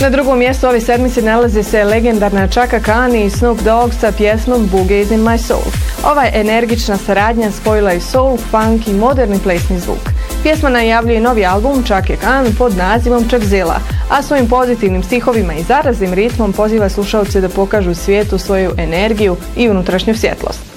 Na drugom mjestu ove sedmice nalazi se legendarna Chaka Khan i Snoop Dogg sa pjesmom Boogie is in my soul. Ova energična saradnja spojila je soul, funk i moderni plesni zvuk. Pjesma najavljuje novi album Chake Khan pod nazivom Chuckzilla, a svojim pozitivnim stihovima i zaraznim ritmom poziva slušaoce da pokažu svijetu svoju energiju i unutrašnju svjetlost.